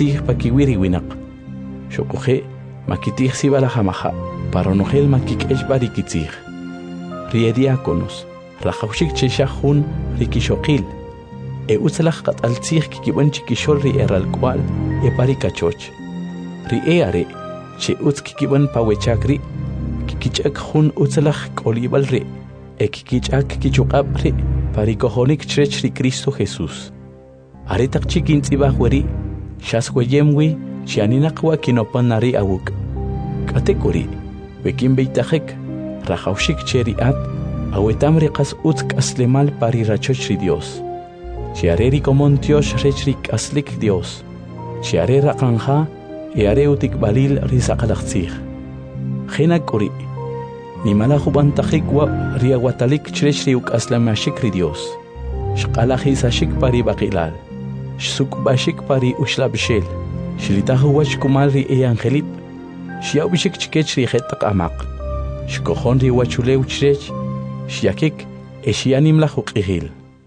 tzih pakiwiri winak. Xokoje makitih sibala hamaha, paronogel makikesh barikitzih. Rie diáconos, rajaushik cheshahun rikishokil. Utzalaj qataltzih kikibon chikishol ri eralkwal parikachoch. Rie are, che utz kikibon pawechakri, kikichak hun utzalaj kolibal ri, kikichak kichukab ri, parikohonik chrech ri Cristo Jesús. Aretak chikintzibah weri, shasweyemwi, chianinakwa kinopanari awuk. Katekuri, wekin beitajek, rajaushik cheriat, awetamri qas utk aslemal parirachoch ri Dios. Chiareri comontiosh rechrik aslik Dios. Chiare raqanja, eare utik balil risaqalaqtzih. Genakuri, nimala jubantajikwa riawatalik chrechriuk aslamashik ri Dios. Shqalajisashik pari baqilal. Shsukbashik pari ushlabshel. Shlitahuwach kumal ri angelip. Shiaubishik chikech ri jetaq amaq. Shkojon ri wachulew chrech. Shiakik eshianimla juqihil.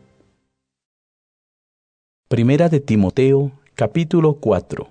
Primera de Timoteo, capítulo 4.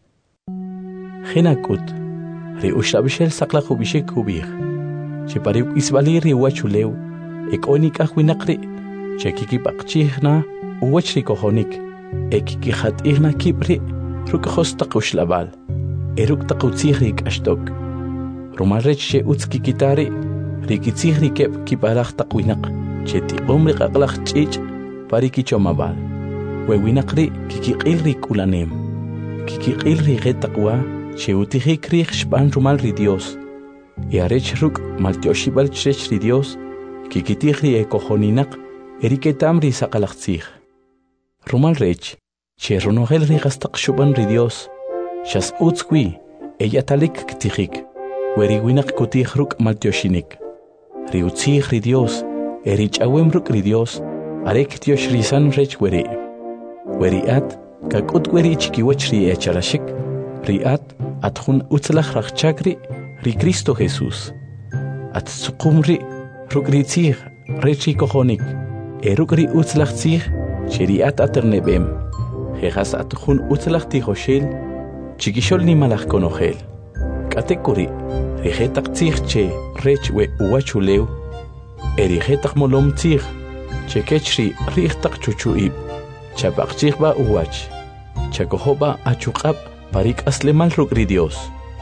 Genakut, re ushabishel saklajubishek hubir. Chepariuk isbalir ri wachulew, ekonika huinakri, chekikipakchihna, uwachri kohonik, ekikihat ihna kipri, rukahostak ushlabal, eruktakutzihrik ashtok. Rumarech she utskikitari, rikitzihri kep kiparach takwinak, cheti omri kaklach chich, parikichomabal. Wewinakri kikiqilri kulanem. Kikiqilri getaqwa cheutijikri xpan rumal ri Dios. Yarech ruk maltioshibal chrech ri Dios. Kikitijri ekohoninak eriketamri saqalaqtzij. Rumal rech che ronogel ri gastaq shuban ri Dios. Shas utzkwi eyatalik ktijik. Weriwinak kutij ruk maltioshinik. Ri utzij ri Dios erichawem ruk ri Dios. Arek tiosh risan rech weri. Weriat, kakut weri chikiwach ri echarashik, riat, atjun utzlach rachakri, ri Cristo Jesús. At sukumri, rukritzih, rechi kohonik, erukri utzlach tzih, cheriat aternebem. Jejas atjun utzlach tijoshel, chikishol ni malach konohel. Katekuri, rijetak tzih che rech we uwachulew, erijetak molom tzih, chekechri rijetak chuchuib. Chapaqchikba uwach, chakohoba achukab parik aslemal rukri Dios.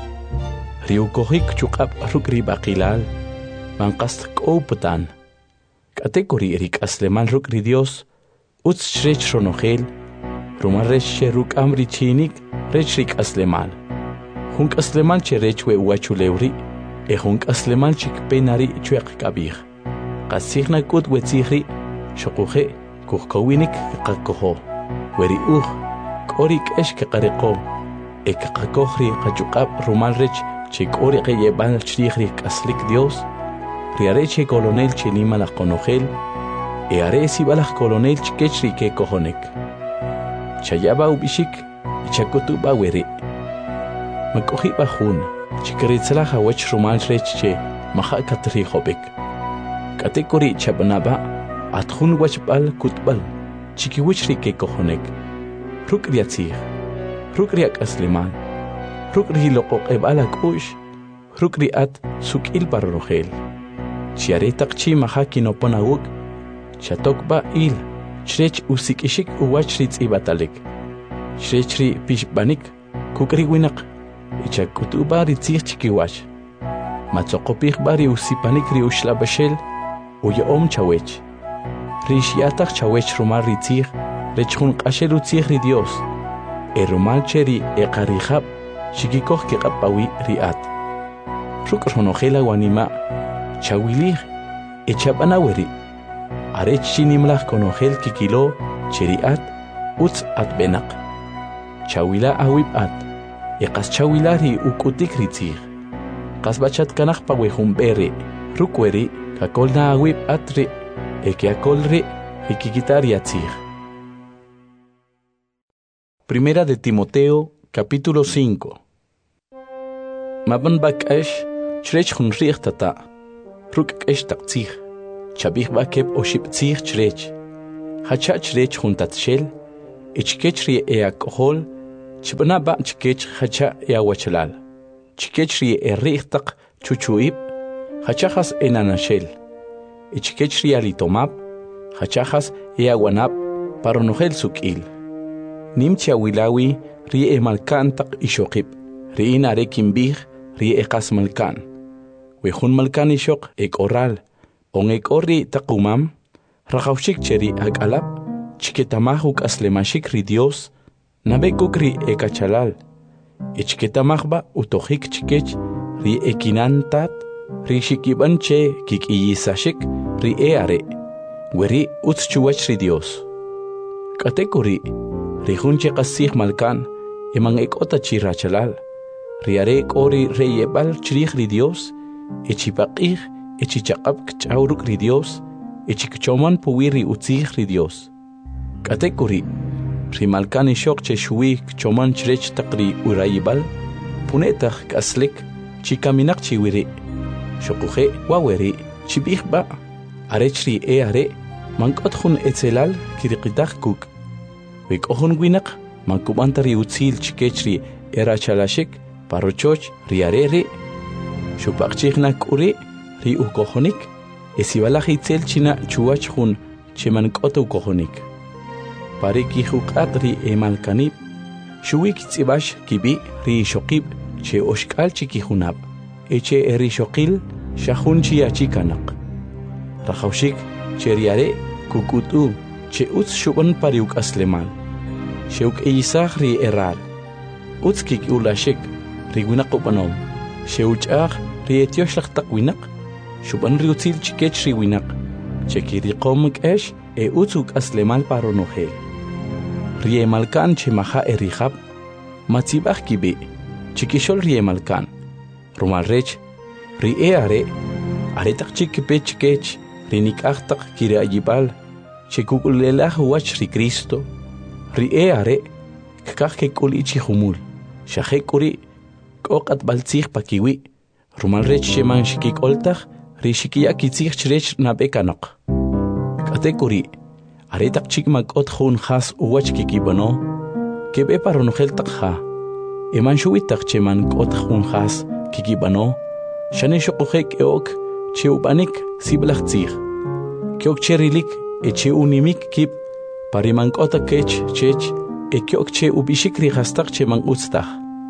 Riukohik chukab rukri baqilal, manqast kouputan. Katekuri erik aslemal rukri Dios, utz shrech ronogel, rumaresh sheruk amri chinik, rechrik aslemal. Hunk aslemal cherechwe uwachulewri, hunk aslemal chikpenari chuek kabir. Qasigna kut wetzihri, shokuhe, kuhkowinik qakoho weri korik esh qariqo qakohri qachuqab rumalrech chikori qeyebal chrihri aslik Dios riareche colonel chinima la conogel aresi balaj colonel chikechri ke kohonek chayaba ubishik chakutuba weri makohi bajun chikritzla hawach rumalrech che maha katri hobek katekori chabnaba atjun wachbal kutbal, chikiwichri ke kohonek. Rukriatzih, rukriak asleman, rukri loqoq ebalak ush, rukriat sukil parrogel. Chiaretak chi mahaki no ponawuk, chatokba il, chrech usikishik uwachritz ibatalik. Chrechri pishbanik, kukri winak, ichakutuba ritzih chikiwach. Matzokopich bari usipanik ri ushlabashel, uyaom chawech. Rishiatak chawech rumar ritzih, rechun qashel utzih ri Dios. Rumal cheri eqarihab, shikikoh keqapawi riat. Ruk ronogela wanima, chawilih, echabanaweri. Arech chinimlah konogel kikilo, cheriat, utz atbenak. Chawila awib at, eqas chawilari ukutik ritzih. Qasbachat kanaq pawehum-beri, rukweri, kakolna awib atri, ekiakolri, ikikitariatzih. Primera de Timoteo, capítulo 5. Maban bakash, chrech hunrich tata, ruk esh taktzih, chabih bakeb oshiptzih chrech, hacha chrech huntatshel, ichkechri eakohol, Chibnaba chikech hacha yawachalal. Chikech ri errichtaq chuchuib, hachajas enanashel. Ichikech ri alitomab, hachajas yawanab, paronogel sukil. Nimcha wilawi ri emalkantaq ishokib. Ri inare kimbih ri ekas malkan. Wehun malkan ishok ek oral. On ek orri taqumam, rajawshik cheri akalab, chiketamahuk aslemashik ri Dios, nabekuk ri ekachalal. Ichketamahba utohik chikech ri ekinantat, ri shikiban che kikiyisashik ri eare, weri utschuwach ri Dios. Katekuri, ri hunche qasih malkan, emang ekota chirachalal, ri are ori reyebal chirih ri Dios, echipaqih, echichaqab kchauruk ri Dios, echikchoman puwiri utzih ri Dios. Katekuri, ri malkan ishok che shui kchoman chrech taqri urayibal, punetach kaslik, chikaminak chiwiri, shokuhe waweri, chibihba, arechri are, mankotjun etzelal kiriqitach kuk. Wikohun winak, mankubantari utzil chikechri erachalashik, parochoch riarere, shupaqchihnak uri, ri ukohonik, esibalaj itzel china chuachjun chemankota ukohonik. Pariki hukat ri emalkanib, shuik tzibash kibi ri shokib che oshkal chikihunab, eche eri shokil shahun chiachikanak. Rajawshik che riare kukutu che utz shuban pariuk aslemal. Sheuk eisach ri eral. Utz kik ulashik ri winakupanom. Sheuchach ri etioshlag tak winak. Shuban ri utzil chikech ri winak. Chekiri komik esh e utzuk aslemal paronohel. Ri emalkan che maha erihab. Matzibach kibi. Chikishol ri emalkan. Rumal rech. Ri eare. Aretak chikipe chikech. Ri nikachtak kiri ayibal. Chekukulelah wach ri Cristo. Ri eare. Kakake kulichi humul. Shahekuri. Kokat baltzich pakiwi. Rumal rech sheman shikik oltach. Ri shikia kitzich chrech nabekanok. Katekuri. Aretak chikmak otjun has uwach kikibano. Kebe paronogel takha. Eman shuitak cheman otjun has kikibano. Shane shokuhek eok cheubanik siblach tzich. Kyok cherilik eche unimik kip. Pariman kota kech chech. Ekyok che ubishik ri hastak cheman ustach.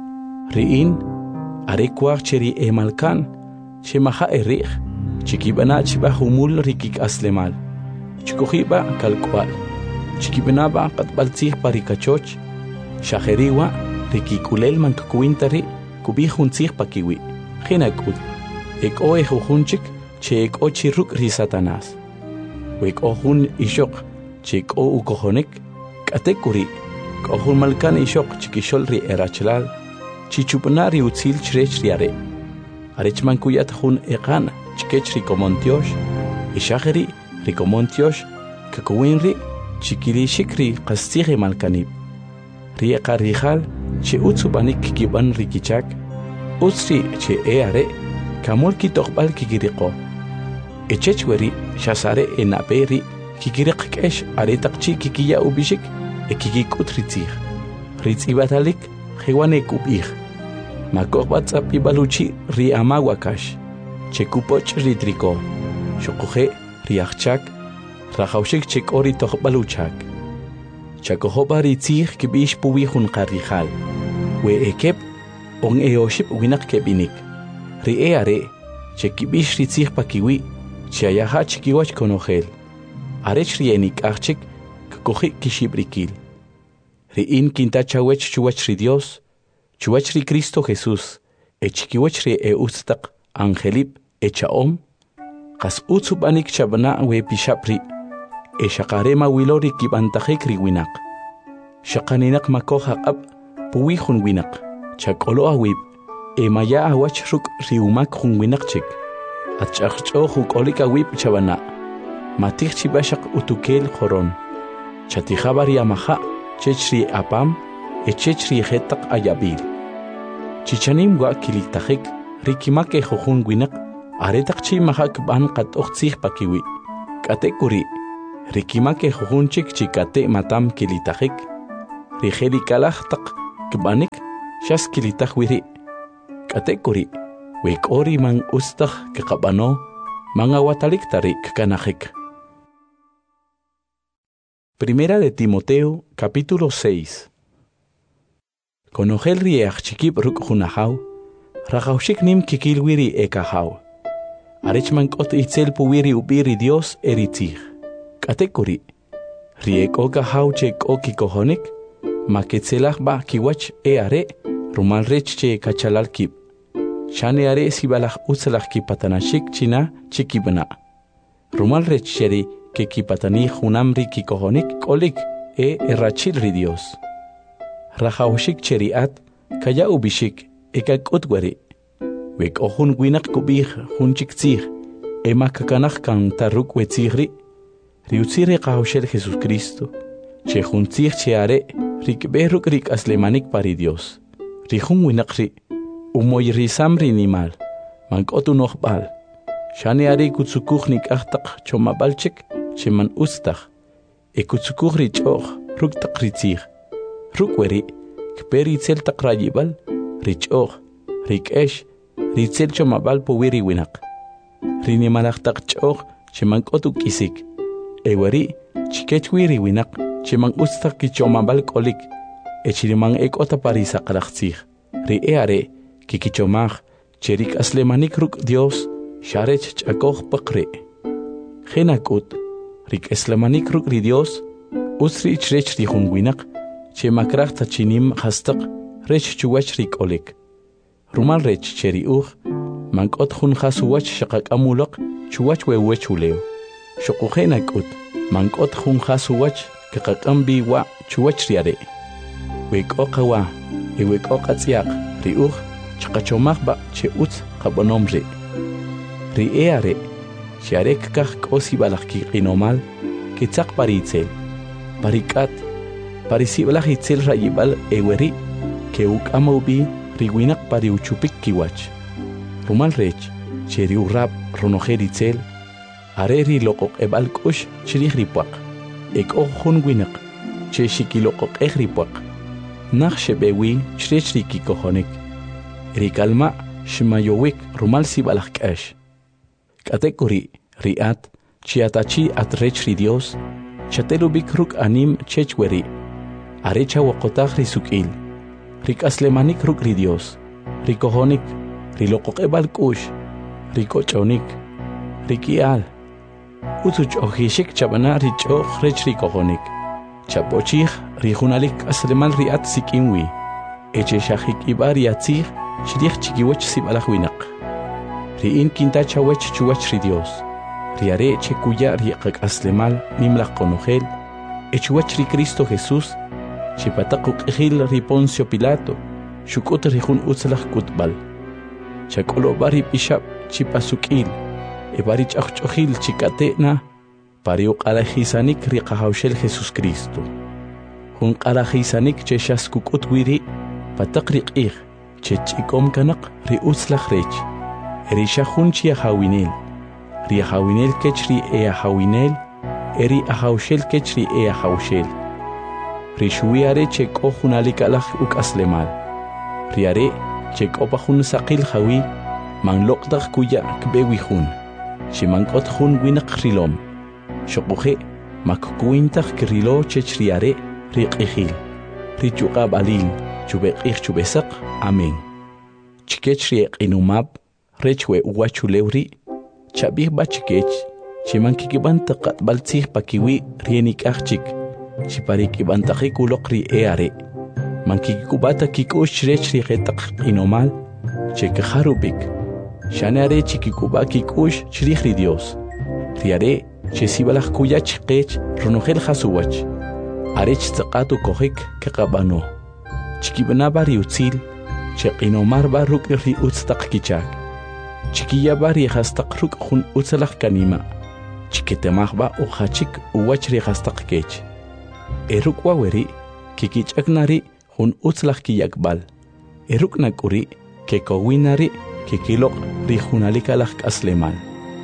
Riin. Arekwach cheri emalkan. Chemaha erich. Chikibana chiba humul rikik aslemal. Chikuhiba kalkwal. Chikibanaba katbaltzih parikachoch. Shaheriwa rikikulel mankakuintari kubihuntzih pakiwi. Hinakut. Ek oe jujunchik che ek o chiruk ri Satanás. Wek ohun ishok che ek o ukohonik. Katekuri. Kohun malkan ishok chikishol ri erachlal. Chichupanari utzil chrech riare. Arechman kuyat hun ekan chikech ri komontiosh. Ishaheri Ricomontiosh, Kakuinri, Chikiri Shikri, Castire Malkanib. Rieka Rijal, Che Utsubanik Kiban Rikichak, Utsri Che Eare, Kamulki Tokbal Kikiriko. Echechweri, Shasare Enaperi, Kikirikesh, Aretakchi Kikia Ubishik, Ekikikutritzig. Ritzibatalik, Hewane Kubig. Makobatsa Pibaluchi, Riamawakash, Chekupoch Ritriko, Shokuhe. Riachchak, Rajawshik chek ori tohbaluchak. Chakohoba ritzich kibish puwihun karijal. We ekep on eoship winak kebinik. Rieare, chekibish ritzich pakiwi, chiayaha chikiwach konogel. Arech rienik achik, kakohi kishibrikil. Rien kintachawech chuach ri Dios, chuach ri Cristo Jesús, echikiwach ri eustak, angelip, echaom. Kas utsubanik chabana we pishapri. E shakarema wilori kibantajek riwinak. Shakaninak makoha ab puwihun winak. Chakolo awib. E maya awachruk riumak hun winakchik. Achachchohu kolika wib chabana. Matich chibashak utukel horon. Chatihabari amaha. Chechri apam. E chechri hetak ayabil. Chichanim wa kilitajek. Rikimake hohun winak. Aretakchi mahak ban kat oxih pakiwi. Katekuri. Rikimake jujunchik chikate matam kilitajik. Rijeri kalachtak kbanik shaskilitaj wiri. Katekuri, wekori man ustaj kekabano, man awatalik tarik kanajik. Primera de Timoteo, capítulo 6. Konogel riech chikip ruk hunahau, rajaushik nim kikil wiri ekahau. Arechman kot itzel puwiri ubiri Dios eritzig. Katekuri, riek okahau chek okikohonik, maketzelach ba kiwach are, rumal rech che kachalal kip. Shane are sibalach utzelach kipatanashik china chikibna. Rumal rech cheri que kipatani hunamri kikohonik kolik errachil ri Dios. Rajaushik cheriat, kaya ubishik, ekak utwari. Wek ohun winak kubih hun chikzig, emakakanach kan taruk wetzigri, riutzire kahaushel Jesus Cristo, che juntzig cheare, rik beruk rik aslemanik pari Dios. Rihun winakri, umoy risamri nimal, mankotu nochbal. Shane ari kutsukuchnik achtak chomabalchik, cheman ustach, ekutsukuchri choch, ruk takritzig. Rukweri, kperi tzel takrayibal, richoch, rikesh, ritzel chomabal powiri winak. Rinimalach takchoch, cheman kotuk isik. Eweri, chikech wiri winak, cheman ustak kichomabal kolik, echiriman ekota parisa kalachzig. Eare, kikichomach, cherik aslemanik ruk Dios, sharech chakoch pakre. Genakut, rik aslemanik ruk ri Dios, usri chrech rihun winak, che makrach tachinim hastak rech chuwach rik olik. Rumal rech cheri mankot hun hasuwach shakak amulok chuwach wewech uleo. Shokuhenakut mankot hun hasuwach kakakambi wa chuwach riare. Wek okawa wek okatziak chakachomach ba che utz kabonomre. Eare sharek kach kosi balach kinomal kitzak paritzel. Parikat parisibalach itzel rayibal eweri, que amaubi riwinak pariuchupik kiwach. Rumal rech, cheri urrap ronojer itzel, areri lokok ebal kush chirih ripuak, ek ojun winak, che shikilokok ripuak. Nach shebewi chrech rikikohonik, rikalma shmayowik rumal sibalach kash. Katekuri riat, chiatachi atrech ri Dios, chatelubik ruk anim chechweri, arecha wakotach risukil, rik aslemanik ruk ri Dios, rikohonik, rilokok ebal kush, rikochonik, rikial, utuch ohishik chabana richoch rech rikohonik, chapochich rijunalik aslemal riat sikinwi, eche shahik ibar yatzich, shrich chikiwach sibalach winak, riin kinta chawech chuwach ri Dios, riare chekuya riakak aslemal nimlach konogel, echuwach ri Cristo Jesús, chipatakuk ejil ri Poncio Pilato, shukut rijun utzlach kutbal. Chakolo bari pishap chipasukil, bari chachojil chikatena, pariuk alajisanik ri kahaushel Jesus Cristo. Jun alajisanik che shaskukut wiri, patakrik ij, che chikom kanak ri utzlach rech, erisha jun chiahawinel, ri ahawinel kech ri ahawinel, eri ahaushel kech ri ahaushel. Rishuiare chek ojunalik alach uk aslemal. Riare chek opahun sakil hawi, man lokdach kuya kbewi hun. Shimankot hun winak rilom. Shokuhe makkuintach krilo chech riare rik ijil. Richuqab alil, chubek chubesak, amen. Chikech riek inumab, rechwe uwachulewri, chabih bachikech, chimankikiban taqat baltzih pakiwi rienik achchik. Chiparik ibantaji kulokri eare. Mankikubata kikush rech rigetak inomal. Chekajarubik. Shanare chikikuba kikush chrihri Dios. Riare chesibalach kuyach kech ronogel hasuwach. Arech tzaqatu kohik kekabano. Chikibana utzil. Chekinomar baruk ri utztak kichak. Chikiya bari hastak ruk hun utzalach kanima. Chiketemahba uhachik uwach rihastak kech. Eruk waweri, kikichaknari, hun utzlach kiyakbal. Eruk nakuri, kekowinari, kikilok rijunalikalach aslemal.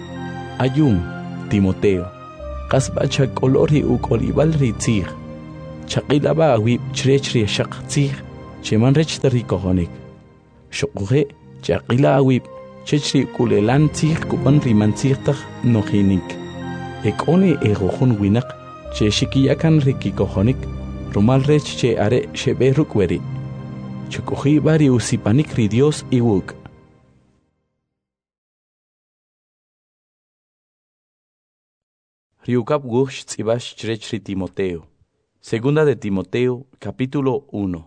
Ayum, Timoteo, kasbacha kolori ukolibal ritzig. Chakilaba awib chrechri shaktzig, cheman rech tarikohonik. Shokuhe chaqila awib chechri kulelan tzih kuban rimantzihtaj nohinik. Ekoni egohun winak che shikiyakan rikikohonik rumal rech che are sheberuk weri. Chukuhi bari usipanik ri Dios iwuk. Riukap gush tzibash chrechrri Timoteo. Segunda de Timoteo, capítulo 1.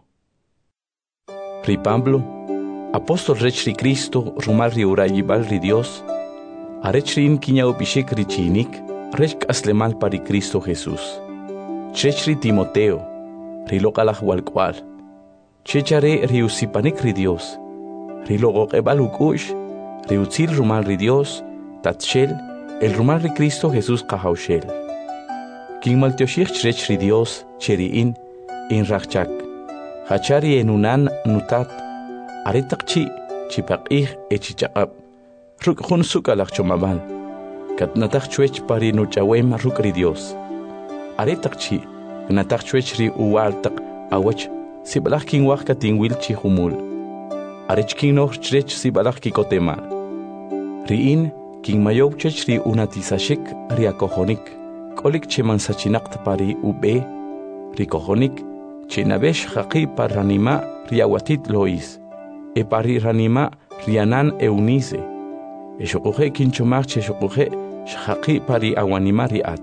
Ri Pablo, apóstol rechri Cristo, rumal ri urayibal ri Dios, arechrin kiñao bishik ri chinik, rech aslemal pari Cristo Jesús. Chechri Timoteo, ri lokalaj walkwal. Chechare ri usipanik ri Dios, ri logok ebal ukush, ri utzil rumal ri Dios, tatshel, el rumal ri Cristo Jesús kahaushel. King maltioshich chechri Dios, cheriin, in rachak. Hachari enunan nutat, aretakchi, chipaqih echichaqab. Ruk hun sukalak chomabal. Katnatak chuech pari nuchawem ruk ri Dios. Aretakchi, gnatak chuech ri uwaltak awach, sibalak king waka tingwil chi humul. Arech king noh chrech sibalak kikotemal. Riin, king mayow chech ri unatisashik ri akohonik. Kolik chemansachinakt pari ube, ri kohonik, Chinabesh haqi par ranima riawatit lois, e pari ranima rianan eunice, e shokuhe kinchomach che shokuhe shaqi pari awanima riat.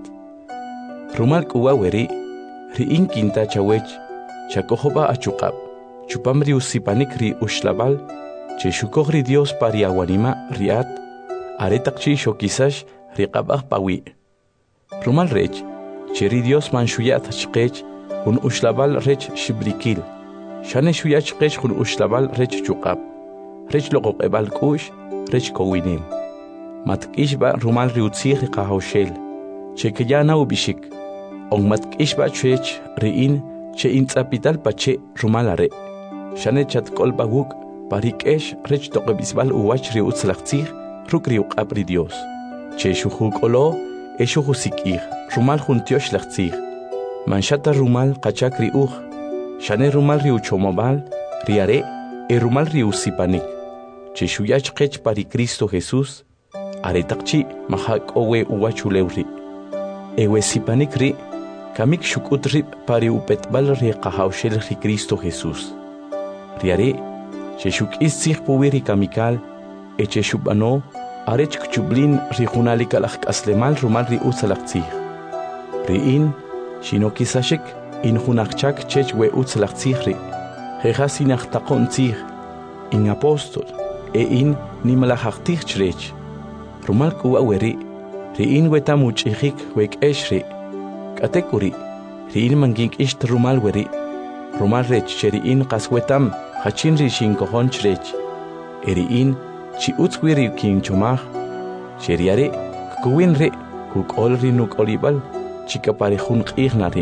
Rumal kuwaweri, riin kinta chawech, chakohoba achukab, chupamri usipanik ri ushlabal, che shukogri Dios pari awanima riat, aretakchi shokisash riqabah pawi. Rumal rech, cheri Dios manshuyat chqech, hun ushlabal rech shibrikil. Shane shuyach qesh hun ushlabal rech chuqab. Rech loqoq ebal kush, rech kowinim. Matkish ba rumal riutzih qahawshel. Che kiyana ubishik. On matkish ba chech riin che intzapital pache rumalare. Shane chat kolba guk parikesh rech toqebisbal uwach riutzlaqtzih ruk riuqab ri Dios. Che shuhuk olo eshuhusikih rumal juntiosh laqtzih. Manshata rumal kachak riuj, shane rumal riuchomobal, riare, e rumal riusipanik. Che shuyach kech pari Cristo Jesús, aretakchi mahak owe uwachulewri. Ewe sipanik ri, kamik shukutri pari upetbal ri kahaushel ri Cristo Jesús. Riare, che shuk istzich puwiri kamikal, e che shubano, arech kchublin ri junalikalach aslemal rumal riutzalaktzich. Riin, Shino kisashik in hunachchak chech we utzlachtzihri. Jejas inachtaqontzih. In apostol. E in nimalachachtig chrech. Rumal kuwa weri. Riin wetamuchihik wek eshri. Katekuri. Riin mangink isht rumal weri. Rumal rech cheriin kaswetam. Hachin rishin kohon chrech. Eriin chi utzwiri kin chomach. Cheriare. Kuwin re. Kuk olri nuk olibal. Chica parejun q'ignari.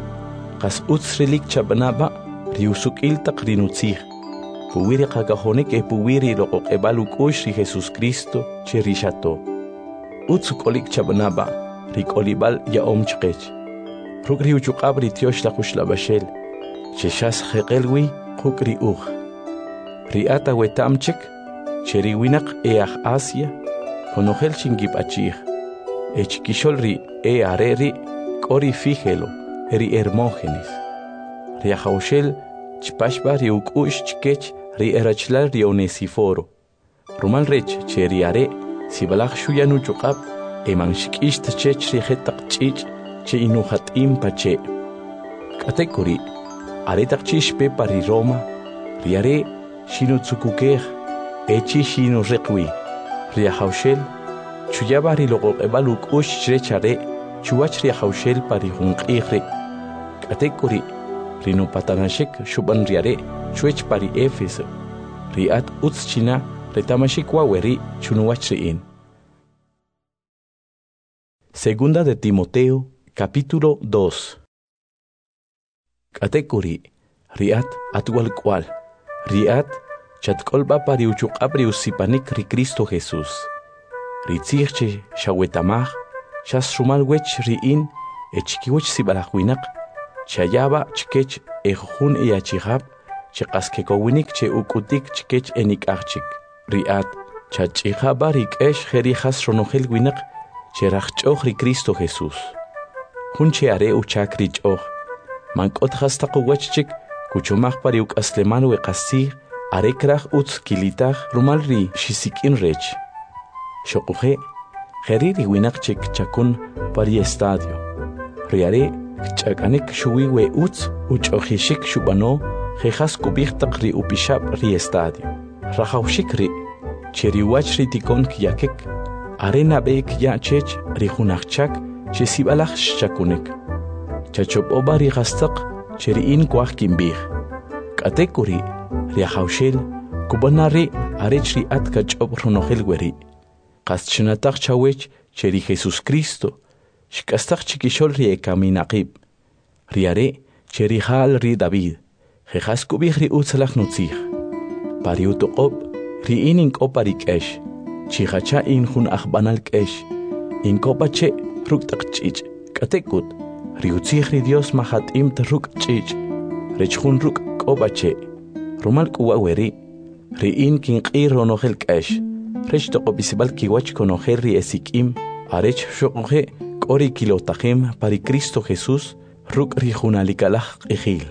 Qas utzrilik chabanaba riusuk iltaq rinutzih. Puwiri qakajonik e puwiri loqoq ebalukush ri Jesus Cristo che rishato. Utzuk olik chabanaba rik olibal ya omchqech. Ruk riuchuqab ri tiosh laqush labashel. Che shas jeqelwi quk ri uj. Riata wetamchik che riwinaq eaj Asia konojel chingip achih. E chiquishol ri e areri Ori fíjelo, eri Hermógenes. Riajaushel, chpashba riukush chkech ri erachlal ri Onesiforo. Rumal rech cheriare, sibalach shuyanu chukab, emanshikisht chech ri hetak chich, che inuhatim pache. Katekuri, aretak chishpe pari Roma, riare, shinu tsukukej, echi shinu requi. Riajaushel, chuyaba ri loqoq ebalukush chrechare, Chuach riajaushel pari junq'ihri. Katekuri, rinu patanashik shuban riare, chuech pari Éfeso. Riat utzchina, retamashik waweri, chunuach riin. Segunda de Timoteo, capítulo 2. Katekuri, riat atwalkwal. Riat chatkolba pari uchuqabri usipanik ri Cristo Jesús. Ritzirche shawetamaj. Shas rumal wech riin, e chikiwech sibalajwinak, chayaba chikech ejun e achihab, chiqaskekownik che ukutik chikech enik'aqchik ri'at chach'iqa rik'ex jerijas ronojel winaq che rajch'oj ri Cristo Jesús jun che are uchak rich'oj mank'ot hasta quwachchik kuchumaj ri uk'aslemal weqasij are kraj utz kilitaj rumal ri xisik'in rech xoquje jeri ri winaq chik chakun pari estadio ri are ch'ak'anik xuwi we utz uch'ojixik xub'ano jejas kub'ij taq ri upixab' ri estadio rajawxik ri che ri wach ri tikon kyakik are nab'ey kya' chech ri junaj chak che sib'alaj xchakunik chachop'oba ri qastaq che ri'in kuaj kinb'ij k'atek uri ri ajawxel kub'ana ri arech ri at kach'ob' ronojel weri qas ch'inataj chawech che ri Jesucristo xk'astaj chikixol ri ekaminaqib ri are che ri jal ri David jejas kub'ij ri utzalaj nutzij pari utoqob' ri'in ink'opa ri k'ex chijacha in jun ajb'anal k'ex ink'opa che ruk' taq ch'ich' k'atekut ri utzij ri Dios majat'im ta ruk' ch'ich' rech jun ruk' k'opa che rumal k'uwa weri ri'in kinq'i ronojel k'ex rech toq'ob'isb'al kiwach konojel ri esik'im arech xoq'uje k'o ri kilotajim pari Cristo Jesús ruk' ri junalikalaj q'ijil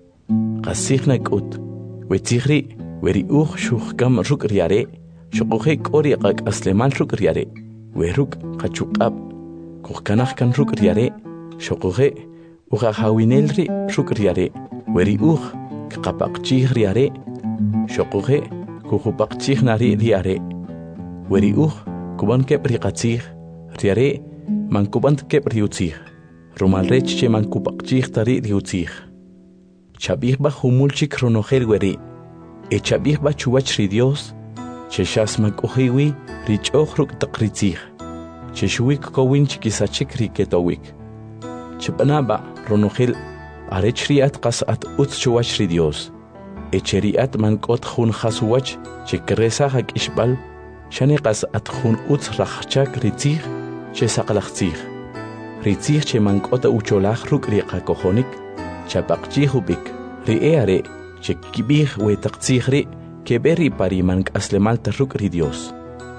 qasij nak'ut wetzij ri weri uj xujkam ruk' ri are xoq'uje k'o ri q'ak'aslemal ruk' ri are we ruk' qachuq'ab' kujkanaj kan ruk' ri are xoq'uje uj ajawinel ri ruk' ri are weri uj kqapaqchij ri are xoq'uje kujupaqchij nari ri are weri uj kuban keb' ri qatzij ri are mankuban keb' ri utzij rumal rech che mankupaqchij tari ri utzij chab'ijb'a jumul chik ronojel weri echab'ijb'a chuwach ri Dios che xas mak'ujiwi ri ch'oj ruk' taq ri tzij che xuwik kowin chikisachik ri ketowik chib'anab'a ronojel arech ri at qas at utz chuwach ri Dios eche ri at mank'ot jun jas wach che kresaj ak'ixb'al xane qas at jun utz rajchak ri tzij che saqlaj tzij ri tzij che mank'ot ucholaj ruk' ri qakojonik chapaqchij ub'ik ri are che kib'ij we taq tzij ri keb'e ri pari mank'aslemal ta ruk' ri Dios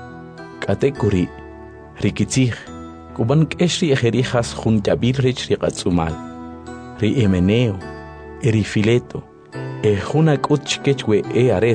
k'atek uri ri kitzij kuban k'ex ri ejerijas jun yab'il rech ri qatz'umal ri Himeneo ri Fileto jun ak'ut chikech we are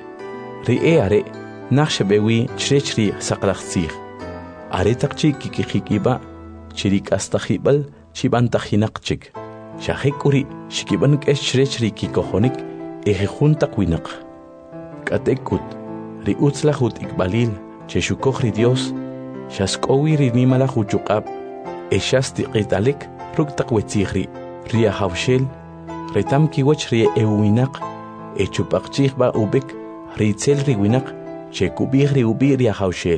ri are naj xeb'ewi chirech ri saqlaj tzij are taq chi kikijik'ib'a chi ri k'astajib'al chib'antajinaq chik xajek uri xikib'an k'ex chirech ri kikojonik jun taq winaq k'atekut ri utzlaj ut'ikb'alil che xukoj ri Dios xask'owi ri nimalaj uchuq'ab' xas tiq'italik ruk' taq wetzij ri ajawxel retam kiwach ri winaq chupaqchijb'a ub'ik ri itzel ri winaq che kub'ij ri ub'i' ri ajawxel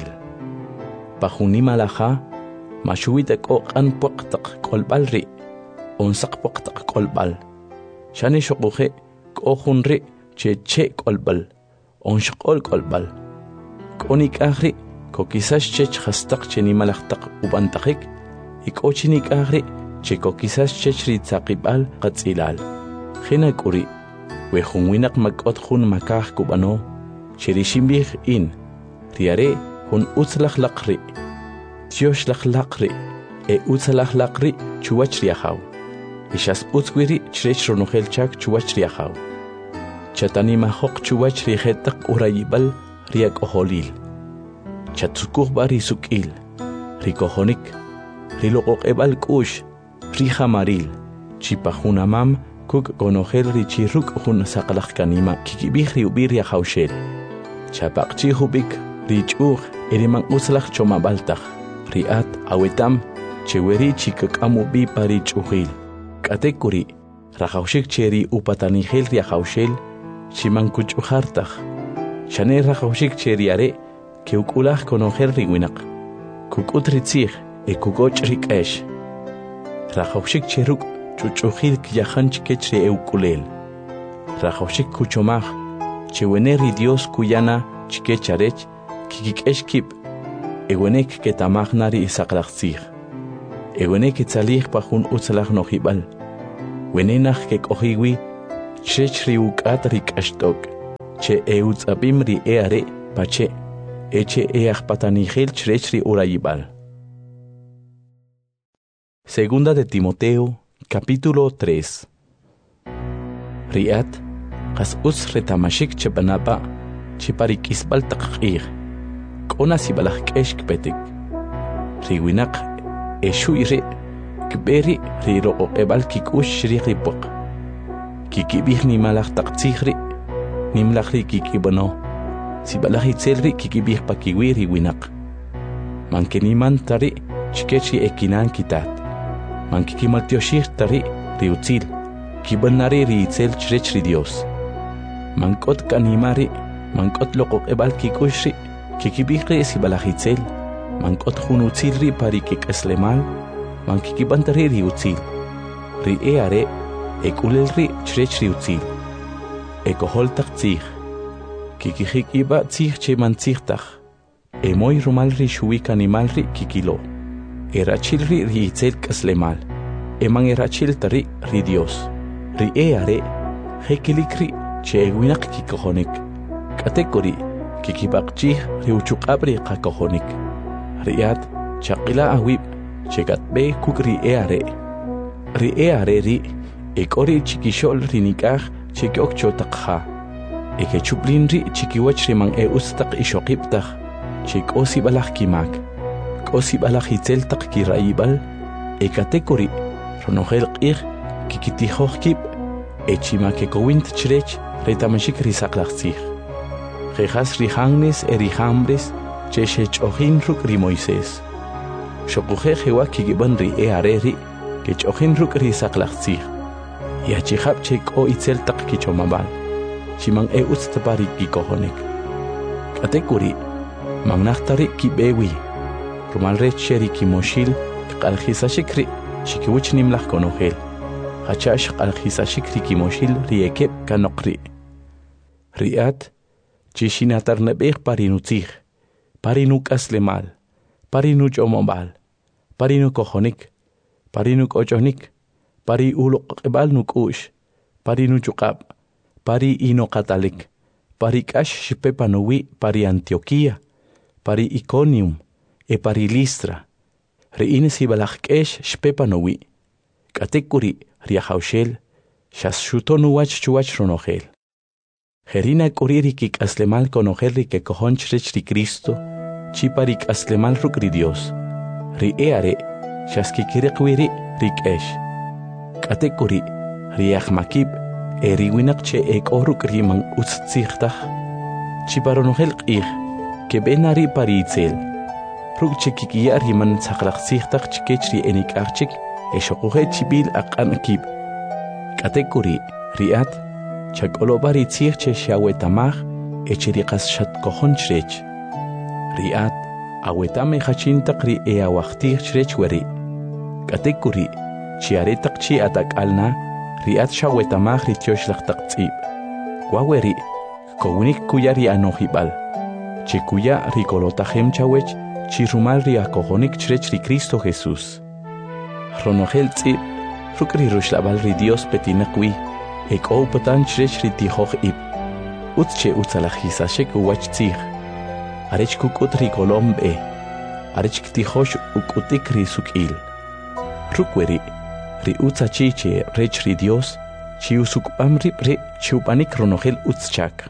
pa jun nimalaja maxuwit k'o q'an puq taq k'olb'al ri onsaq puq taq k'olb'al xane xoq'uje k'o jun ri che k'olb'al onxq'ol k'olb'al k'o nik'aj ri kokisax chech jastaq che nimalaj taq ub'antajik k'o chi nik'aj ri che kokisax chech ri tzaqib'al qatz'ilal jina k'uri we jun winaq mak'ot jun makaj kub'ano che ri xinb'ij in ri are jun utzlaj laq ri Dios laq ri utzlaj laq ri chuwach ri ajaw xas utz wi ri chirech ronojel chak chuwach ri ajaw chatanimajok chuwach ri jetaq urayib'al ri ak'ojolil chatzukujb'a ri suk'il ri kojonik ri loq'oq'eb'al k'u'x ri jamaril chipa jun amam kuk' konojel ri chi ruk' jun saqlaj kanima kikib'ij ri ub'i' ri ajawxel chapaqchij ub'ik ri ch'uj ri man utzlaj chomab'al taj ri at awetam che weri chi kak'am ub'i' pa ri ch'ujil k'atek uri rajawxik che ri upatanijel ri ajawxel chi man kuch'ujar taj xane rajawxik che ri are ke uk'ulaj konojel ri winaq kuk'ut ri tzij kukoch' ri k'ex rajawxik che ruk' ch'uch'ujil kyajan chikech ri uk'ulel rajawxik kuchomaj che wene ri Dios kuyana chikech arech kikik'ex kib' ewenek ketamaj na ri saqlaj tzij ewenek tzalij pa jun utzlaj nojib'al wenenaj kek'ojiwi Chech ri ukat ri kashtok. Che euts abim ri eare pache. Eche patanichel chech ri urayibal. Segunda de Timoteo, capítulo 3. Riat, kas us retamashik chebanapa, chiparik isbal taqir. Kona sibalak eshk petik. Riwinak, eshuiri, kberi riro ebal kikush ripok. Kikibih ni malak taqtihri, nimlakri kikibano. Sibalak itselri kikibih pakiwi riwinak. Mankeniman tari, chikechi ekinan kitat. Mankikimaltioshir tari riutzil, kibanari riitzel chrech ri Dios. Mankot kanimari, mankot lokok ebal kikushri, kikibihri sibalahitzel, mankot hunutzilri parikik eslemal, mankikibantari riutzil. Ri eare, ekulelri chrech riutzil. Ekoholtak tzich, kikihikiba tzich che mantzich emoy rumalri shuik animalri kikilo. Erachilri riitzel kaslemal. Eman erachil tari ri Dios. Ri eare, hekilikri che ewinak kikohonik. Katekori, kikibakchih riuchukabri kakohonik. Riat, chakila awib, chegatbe kuk ri eare. Ri eare ri, ekori chikishol rinikah chekiok chotakha. Ekechuplin ri chikiwach riman ustak ishokiptah, chikosi balak kimak. Osi balahitzel tak kiraibal, ekatekori, ronogel qir, kikitihohkip, echimakekowint chrech, retamashik risaklachzich. Jejas rihangnes erihambres, cheshech ohin ruk ri Moisés. Shokuje jewa kigiban ri eareri, kech ohin ruk risaklachzich. Yachihab chek o itzel tak kichomabal, chimang utstapari kikohonek. Katekori, mangnachtari kibewi. Rumalre cheri kimoshil, qalkhisa shikri, shikiwich nimlach konohel. Hachash qalkhisa shikri kimoshil riekep kanokri. Riat, chishinatar nebeh parinutzich, parinuk aslemal, parinuch omobal, parinuk ojonik, parinuk ojonik, pari ulok ebal nukush, parinuchukab, pari inokatalik, pari kash shipepanuwi, pari Antioquia, pari Iconium, pari Listra, riine sibalakkesh shpepanowi, katekuri riahaushel, shashutonuwach chuach ronogel. Jerina kuririk aslemal konogel ri que kohonchrech ri Cristo, chiparik aslemal ruk ri Dios, ri eare, shaskikirikwiri rikesh. Katekuri riahmakib, eriwinak che ekoruk riman utzichtach, chiparonogel qih, que benari paritzel. Ruk chikikia riman saklachzichtach chikechri enikachik, eshokuhe chibil akanakib. Katekuri, riat, chakolobari tzirche shawetamach, echirikas shatkohonchrech. Riat, awetame hachintak ri eawachtirchrech weri. Katekuri, chiaretak chi atak alna, riat shawetamach ri tioshlachtak tzib. Waweri, kounik kuyari anohibal. Chikuya rikolotahem chawech, chirumal riakohonik chrech ri Cristo Jesús. Ronogel tzib, rukri rushlabal ri Dios petinakwi, ek opatan chrech ri tihoch ib. Utche utzalajisashek uwach tzig. Arech kukut rikolom be, arech ktihosh ukutik ri sukil. Rukweri, ri utzachiche rech ri Dios, chi usukpam ripre chupanik ronogel utzchak.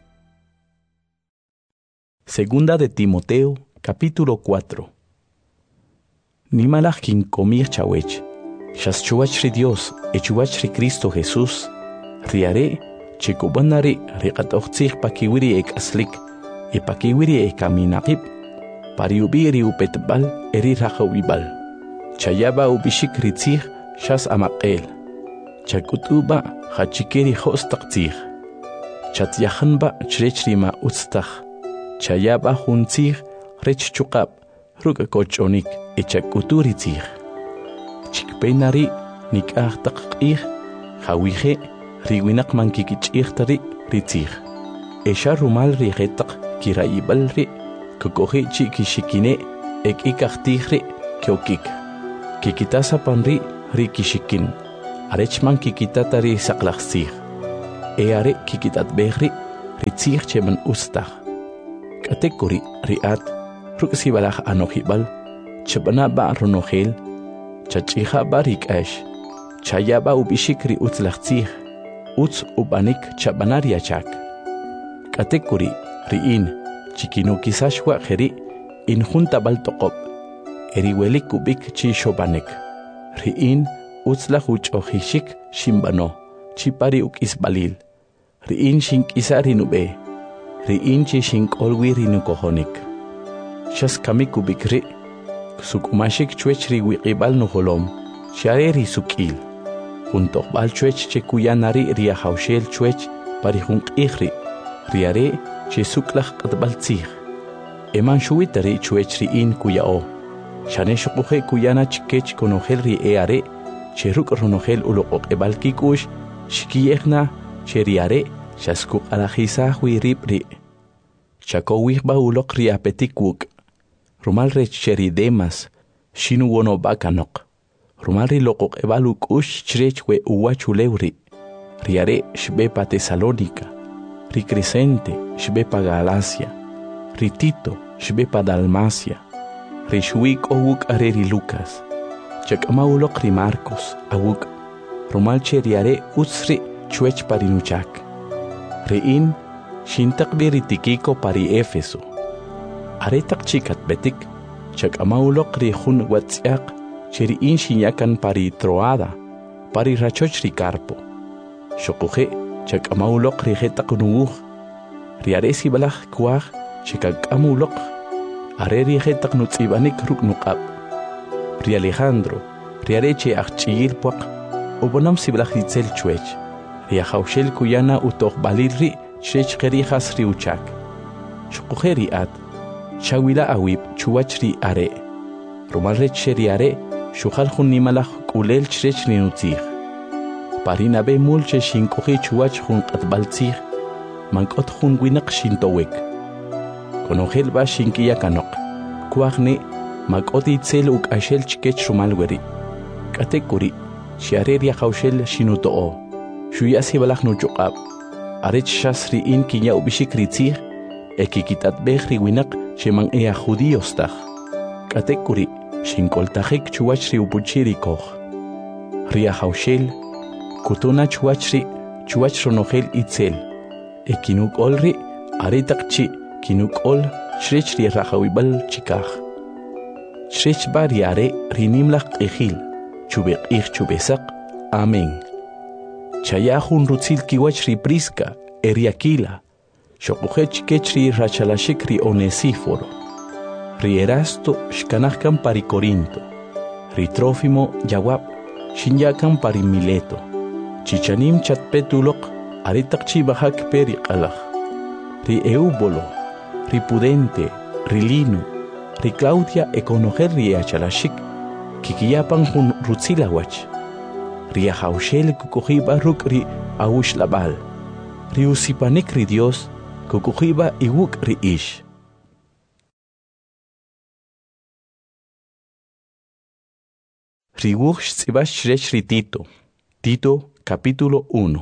Segunda de Timoteo, capítulo 4. Nimalach kin komir chawech, shas chuach ri Dios, chuach ri Cristo Jesús, riare, chikubanari, riqatochtzich pakiwiri ek aslik, pakiwiri ek aminakib, pariubiri upetbal, eri rachawibal. Chayaba ubishik ritzich, shas amakel. Chakutuba, hachikeri hostaktzich. Chatyahanba, chrechrima utztach. Chayaba huntzich, rech chukab, ruga kochonik, echakuturitzich. Chikpenari, nikahtakich, hawije, riwinak mankikichichtari, ritzich. Esha rumal rigetak, kiraibalri, kukohi chikishikine, ek ikachtihri, kyokik. Kikitasa panri, rikishikin. Arechman kikitatari saklachzich. eare kikitat behri ritzich cheman ustach. Katekuri riat ruksibalach anohibal chabana ba ronogel chachiha barik ash chayaba ubishikri utzlachtzich utz ubanik chabanaria chak. Katekuri riin chikino kisashwa jeri injunta baltokop eriwelik kubik chishobanek riin utzlach uchohishik shimbano chipari ukisbalil riin shinkisa rinube riin chi shinkolwi rinukohonik shaskamik kubikri sukumashik chwech riwiqibal nuholom share risukil juntokbal chwech chekuyanari riahaushel chwech parihunqihri riare chisuklach qatbaltzih eman shuitari chwech riin kuyao shaneshuquje kuyana chikech konogel ri eare cheruk ronogel uloqoqebal kikush shikiyekna cheriare shaskuk alajisa huiripri chakowihba uloq ri apetikwuk rumal rech cheridemas shinu wono bakanok rumal ri loqoqebal ukush chrechwe uwachulewri riare shbepa Tesalónica ri Crescente shbepa Galacia ri Tito shbepa Dalmacia ri shuik owuk areri Lucas chakama uloq ri Marcos awuk rumal cheriare utsri chwech parinuchak riin shintak biritikiko pari Éfeso aretak chikat betik chakama uloq ri jun watziak cheriin shinyakan pari Troada pari rachoch ri Carpo shokuje chakama uloq ri jetak nuuj riare sibalaj kuaj chikakama uloq areri jetak nutzibanik ruknuqab ri Alejandro riare che achchiyil puaq ubonam sibalaj ritzel chwech riahaushel kuyana utoq balirri chech qerijas riuchak shukujeri at chawila awib chuwachri are rumalre cheriare shukhal khunimalaj kulel chech rinutzig parina be mulche shinkuji chuwach jun qatbaltzig mankot jun winaq shintowek konogel ba shinkiya kanok kuajne makot itzel ukashel chikech rumalweri katekuri shiare riahaushel shinutoo shuyasi balaj nuchuqab arech shasri in kinya ubishik ritzig ekikitat behri winaq sheman ea judíos taj katekuri shinkoltajik chuwachri upuchiri koj riahaushel kutuna chuwachri chuwach ronogel itzel ekinuk olri aretakchi kinuk ol shrech ri rahawibal chikaj shrech bariare rinimlaq q'ijil chubeq'ij chubesaq amén chayajun rutzil kiwach ri Prisca Eriakila shokujech kech ri rachalashik ri Onesíforo ri Erasto shkanajkan pari Corinto ri Trófimo yawab shinyakan pari Mileto chichanim chatpetuloq aritaq chibajak peri qalaj ri Eubolo ri Pudente ri Lino ri Claudia ekonogel ri achalashik kikiyapan jun rutzilawach riahaushel kukujiba ruk ri awush labal ri usipanik ri Dios kukujiba iwuk ri ish ri wuch tzibash shrech ri Tito capítulo 1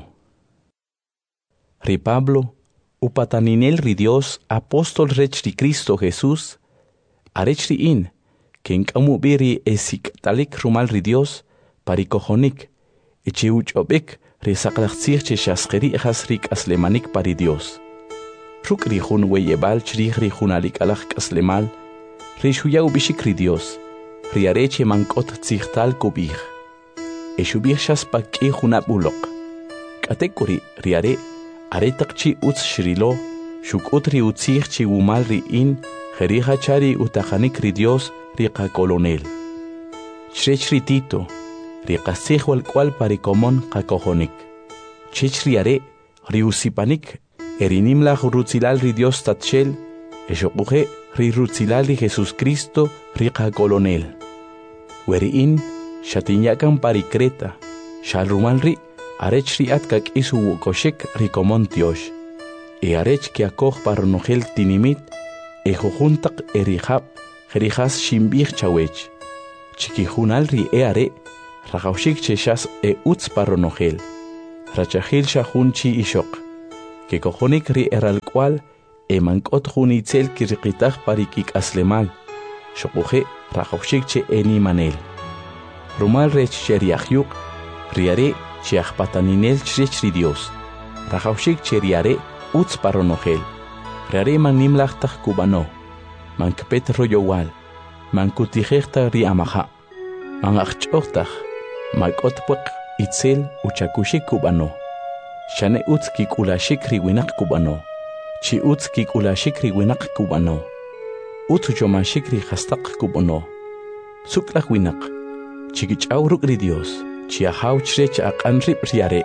ri Pablo upataninel ri Dios apóstol rech ri Cristo Jesús arech ri in kenkamu biri esikatalik rumal ri Dios parikojonik Echiuchobek risaqlaqtzig cheshasqeri ejasrik aslemanik pari Dios. Ruk rijun weyebal chrij rijunalik alaj aslemal, rishuya ubishik ri Dios, riareche mankot tzigtal kubij. Eshubij shaspaki junab ulok. Katekuri riare aretakchi utz shrilo, shukut ri utzig chi umal ri in, jerija chari utajanik ri Dios riqa kolonel. Chrech ri Tito, riqasij walkwal parikomon qakojonik. Chech riare riusipanik erinimla rutzilal ri Dios tatchel, eshokuje ri rutzilal ri Jesus Cristo riqa kolonel. Weriin shatinyakan pari Creta, shalrumal ri arech ri atkak isu wukoshek rikomon Tiosh. E arech que akoj paronogel tinimit, ejojuntak erijab, jerijas shimbij chawech. Chikijunal ri eare, rajaushik cheshas utz paronogel. rachahil shahun chi ishok, que cojonik ri eral cual, emankot hun itzel kirikitach parikik aslemal, shokuje rajoshik che eni manel. Rumal rech cheriahyuk, riare chiachpataninel chri Dios, rajoshik cheriare uts paronogel, riare man nimlachtach kubano, man kpet royowal, man kutijechta ri amaha, man achchochtach, makotpuk itzel uchakushik kubano, shane uts kikulashik riwinak kubano, chi uts kikulashik riwinak kubano, uts chomashik ri hastak kubano, suklach winak, chikichauruk ri Dios, chiahaw chrech aqanrib riare,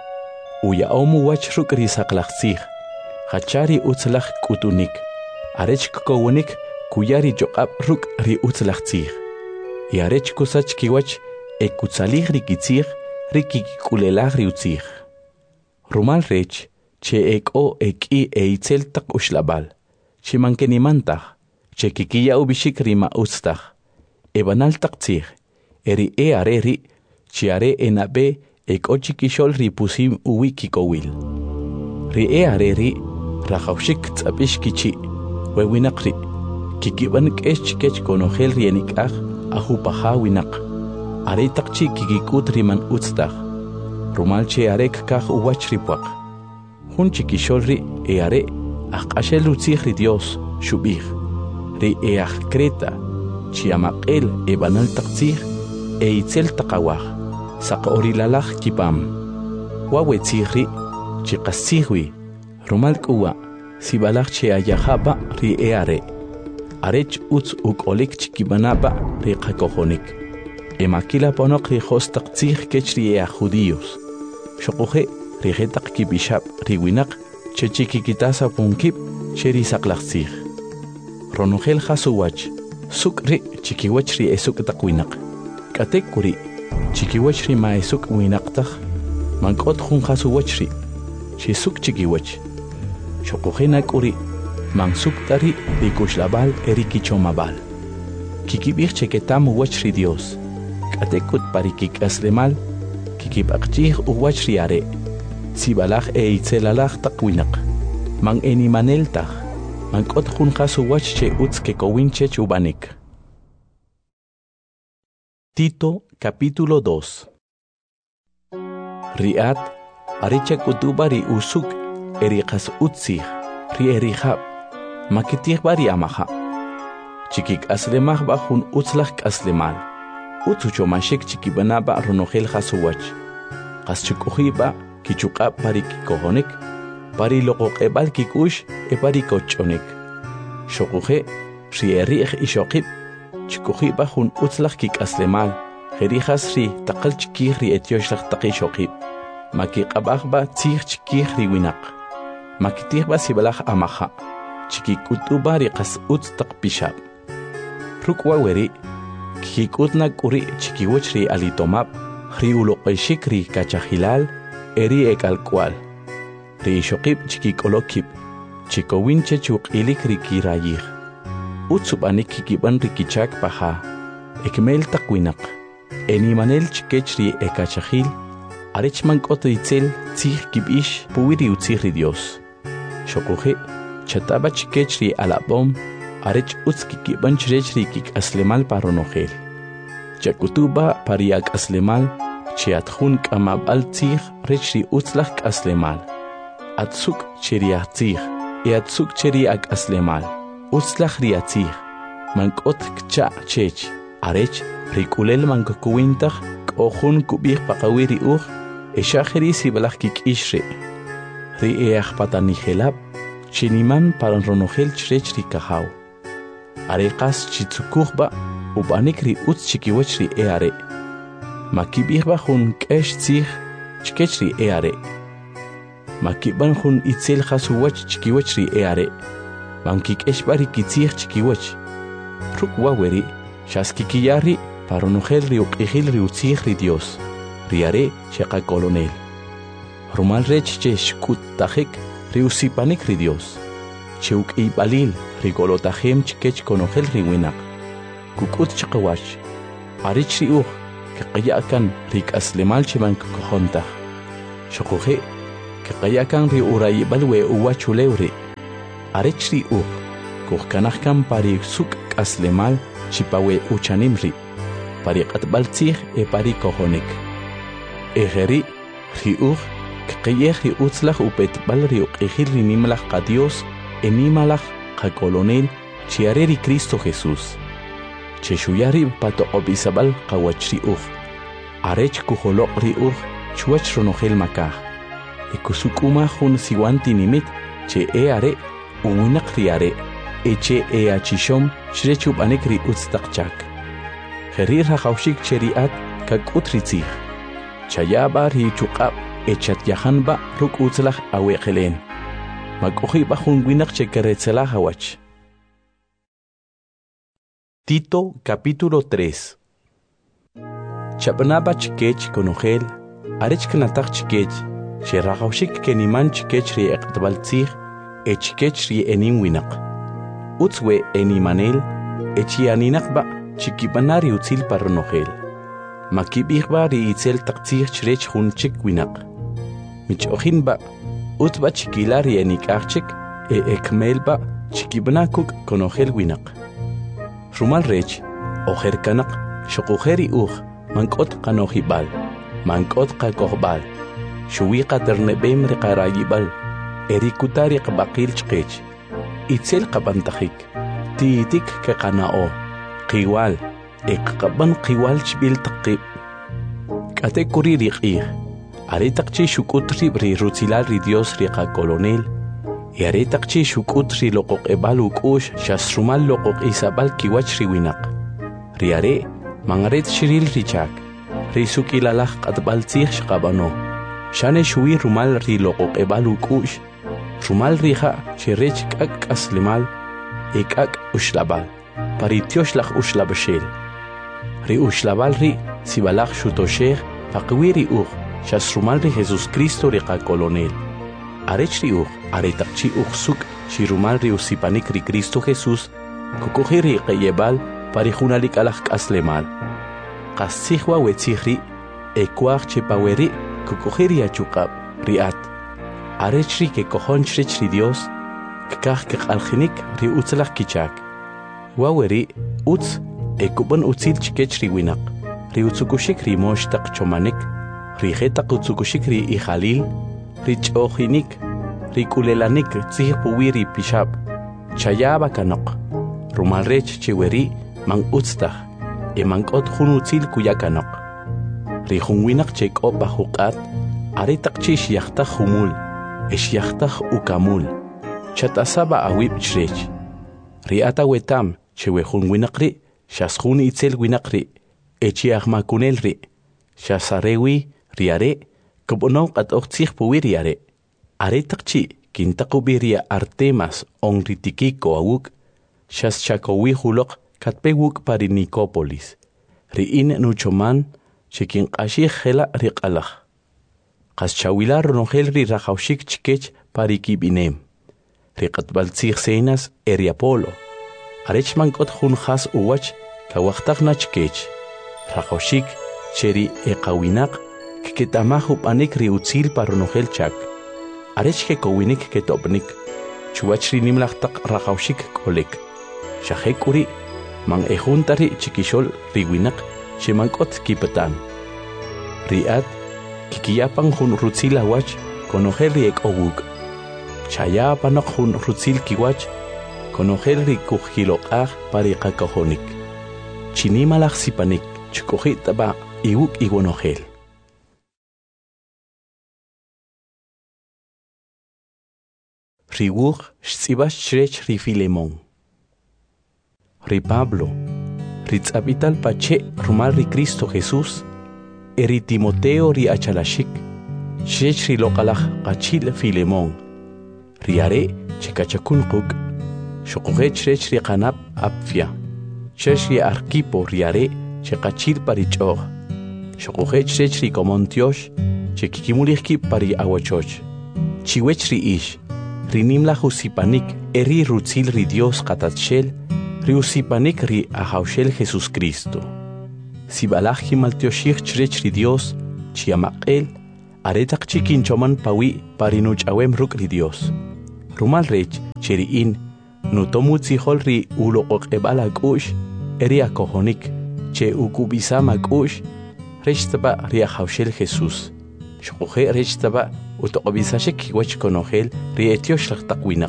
uya omu wach ruk ri saklachzig, hachari utzlach kutunik, arech kowonik kuyari joqab ruk ri utzlachzig, y arech kusach kiwach ekutzalig ri kitzig, ri kikulelag ri utzig. Rumal rech, che eko eki eitzel tak ushlabal, che mankenimantach, che kikiya ubishik rima ustach, ebanal taktzig, eri areri, che are enabe eko chikishol ri pusim uwi kikowil. Ri areri, rajawshik tzapish kichi, wewinakri, kikiban kesh kech konogel rienikach, ahupaha winak. Are takchi kikikut riman utstach, rumal che arek kach uwach ripuak. Hun chikisholri are akashel utzich ri Dios shubich, ri kreta, chiamaqel ebanal taktzich, itzel takawach, sakorilalach kipam. Wawetzihri, chikasihwi, rumal kuwa, sibalach che ayahaba ri are. Arech utz ukolik chikibanaba ri kakohonik. Emakila ponok ri hostak tzich kechri judíos. Shokuje ri getak kibishab ri winak che chikikitasa punkip che ri saklachzich. Ronogel hasuwach, sukri chikiwach ri esuk tak winak. Katek kuri, chikiwach ri ma esuk winak tak, mankot hun hasuwach ri, che suk chikiwach. Shokuje nakuri, mansuk tari ri kushlabal eri kichomabal. Kikibich cheketam wach ri Dios. Katekut parikik aslemal, kikipakchih uwach riare, sibalach itzelalach takwinak, man enimaneltach, man kot junjas uwach che utz kekowinche chubanik. Tito capítulo 2. Riat, aricha kutuba ri usuk, erikas utzich, ri erihab, makitih bari amaha. Chikik aslemach bajun utzlach aslemal. Utsucho mashik chikibanaba ronogel hasuwach. Kaschikuhiba kichuka pari kikohonik, pari loqoqebal kikush e pari kochonik. Shokuje, rierich ishokib, chikuhiba hun utzlach kik aslemal, jerijas ri takal chikih ri etioslach takishokib. Makikabachba tzich chikih ri winak. Makitihba sibalach amaha, chikikutuba ri kas utz takpishab. Rukwa weri, kikutna kuri chikiwach ri alitomap, ri uloqeshik ri kachahilal, eri ekalkwal. Ri shokib chikikolokib, chikowinche chukilik ri kirayih. Utsubanik kikiban ri kichak paha, ekmel takwinak. Enimanel chikech ri ekachahil, arechman koto itzel tzih kibish puwiri utzih ri Dios. Shokuje, chataba chikech ri alabom, arech utz kikiban chrech ri kik aslemal paronogel. Chakutuba pariak aslemal, chiatjun kamabal tzih rech ri utzlach aslemal. Atzuk cheriach tzih, atzuk cheriak aslemal. Utzlach ri atzih, mankot kcha chech, arech rikulel mankokuwintach, kohun kubih pakawiri eshacheri sibalach kik ishre. Ri patanigelab, chiniman paronogel chrech ri kahaw. Arekas chitsukuchba, ubanik ri utz chikiwach ri are. Makibihba hun kesh tzich, chikech ri are. Makiban hun itzel hasuwach chikiwach ri are. Mankikesh bari kitzich chikiwach. Ruk waweri, shaskikiyari, paronogel ri uqihil ri utzich ri Dios. Ri are sheka kolonel. Rumal rech che shkut tajik, ri usipanik ri Dios. Cheuk ibalil, rigolotahem chikech konogel riwinak. Kukut chakawach. Arich riuch, kakayakan rik aslemal chiman kukohontach. Xokoje, que kayakan ri urayi balwe uwachulewri. Arechri kuhkanahkan pari suk kaslemal chipawe uchanimri. Pari qatbaltzih pari kohonik. Ejeri, ri kqiyeh ri utzlach upetbal ri uqihir ri nimlach qa Dios, enimalach qa colonel, chiareri Cristo Jesús. Cheshuyari pato obisabal qa wachri Arech kuholok ri chuach ronogel makah. Ekusukuma hun siwanti nimit, che are, uwinak riare, eche achishom, shrechub anekri utstakchak. Herir haqawshik cheriat, kak utritzih. Chayaba ri chukab, echat yahanba ruk utzlach aweqelen. Makuhiba hun winak chekeretzela hawach. Tito capítulo 3. Chapnaba chikech konogel, arech knatak chikech, cherahawshik keniman chikech ri eqtbaltzih, echikech ri enim winak. Utzwe enimanel, echianinakba chikibanari utzil parnogel. Makibihba ri itzel taktzih chrech hun chik winak. Mich ohinba, utba chikilari enikachik, ekmelba chikibanakuk konogel winak. Rumal rech, ojerkanak, shokujeri mankot qanohibal, mankot qakohbal, shuwiqa ternebem riqarayibal, erikutari qabaqil chqech, itzel qabantajik, tiitik keqanao, qiwal, eqqaban qiwal chbil taqib. Kate kuri riqih, aretaqchi shukutri ri rutzilal ri Dios riqa colonel, aretaqchi shukutri loqoq ebal ukush shasrumal loqoq isabal kiwach riwinak. Riare, mangaret shiril richak, risuk ilalach qatbaltzih shqabano, shane shui rumal ri loqoq ebal ukush, rumal rija shirech kak aslimal, ekak ushlabal, paritiosh lach ushlabashel. Ri ushlabal ri sibalach shutoshech, faqwiri shasrumal ri Jesus Cristo riqa colonel. Arech ri aretaqchi suk shirumal ri usipanik ri Cristo Jesús, kukuhiri qeyebal, parijunalik alach aslemal. Qasihwa wetzihri, ekuach chepaweri, kukuhiri achukab, riat. Arechri ke kohonchrech ri Dios, kkah keqaljinik ri utzlach kichak. Waweri, utz, ekubon utzil chikech ri winak, ri utzukushik ri moshtaq chomanik, ri jetaq utzukushik ri ijalil, ri chojinik, ri kulelanik tzihpuwi ri pishab, chayaba kanok, rumalrech cheweri, man utztach, mankot hun utzil kuyakanok. Ri hunwinak chekop bahukat, aretak chish yachtach humul, yachtach ukamul, chatasaba awib chrech. Ri ata wetam, chewe hunwinak ri, shas hun itzel winak ri, makunel ri, shasarewi riare, kubonok at oktzihpuwi riare. Aretak chi, kintakubiria Artemas on ritikiko awuk, shas chakowi hulok, katpewuk pari Nicópolis, riin nuchoman, chikin qashih hela riqalach. Qaschawilar ronogel ri rajawshik chikech pari kibinem. Riqatbaltzih senas eriapolo. Arech mankot hun khas uwach, kawachtakna chikech. Rajawshik cheri eqawinak, kiketamahu panik ri utzil paronogel chak. Arech kekowinik ketopnik, chuach ri nimlachtak rajawshik kolek. Shahekuri, man ejuntari chikishol riwinak, shemankot kipatan. Riat, kikiyapan hun rutzil awach, konogel ri ekowuk. Chayapanok hun rutzil kiwach, konogel ri kuhilokaj pari kakohonik. Chinimalach sipanik, chukojitaba iwuk iwonogel. Riwuk shtsibash chrech ri Filemón. Ri Pablo, ri tzapital pache rumal ri Cristo Jesús, eri Timoteo ri achalashik, chrech ri loqalach qachil Filemón. Ri are chekachakun quk, shoqoge chrech ri qanab apfia, chrech ri Arquipo ri are chekachil pari ch'oj, shoqoge chrech ri Comontiosh, chekikimulihki pari awachoch, chiwech ri ish, ri nimlach usipanik eri rutzil ri Dios qatatshel, ri usipanik ri ahawshel Jesus Cristo. Sibalach himaltioshich chrech ri Dios, chiamaqel, aretak chikin choman pawi parinuch awem ruk ri Dios. Rumal rech cheriin nutomut sihol ri uloqoq ebala kush eria kohonik che ukubisa makush rechtaba ria hawshel Jesus. Shukhe rechtaba utoqbisa shek wach konogel ri etiosh laqtaqwinaq.